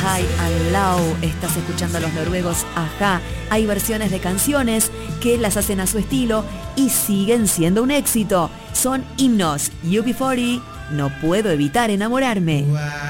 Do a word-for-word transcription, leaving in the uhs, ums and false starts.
High and Low. Estás escuchando a los noruegos Ajá. Hay versiones de canciones que las hacen a su estilo y siguen siendo un éxito. Son himnos. U B cuarenta, No puedo evitar enamorarme.